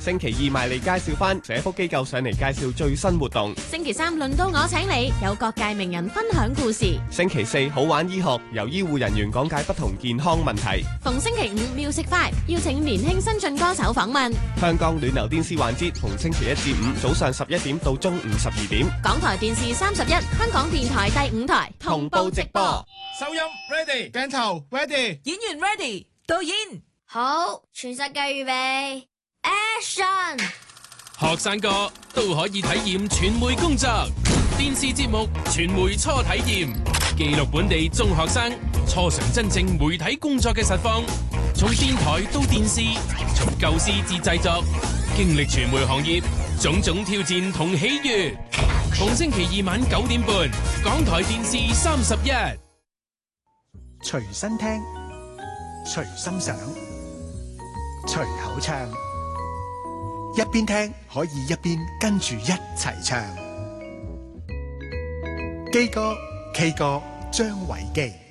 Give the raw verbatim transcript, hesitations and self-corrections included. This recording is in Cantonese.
星期二賣嚟介紹翻社福機構上嚟介紹最新活動。 星期三輪到我請你，有各界名人分享故事。 星期四好玩醫學，由醫護人員講解不同健康問題。 逢星期五 Music Five 邀請年輕新晉歌手訪問。 香港暖流電視環節逢星期一至五早上十一點到中午十二點。 港台電視三十一，香港電台第五台同步直播。 收音 ready， 鏡頭 ready， 演員 ready， 導演好，全世界預備 Action。 學生哥都可以體驗傳媒工作，電視節目傳媒初體驗，記錄本地中學生初嘗真正媒體工作嘅實況，從電台到電視，從構思至製作，經歷傳媒行業種種挑戰同喜悅。逢星期二晚九點半，港台電視三十一。 隨身聽，隨心想，隨口唱，一邊聽可以一邊跟住一齊唱。基哥 K 歌張偉基。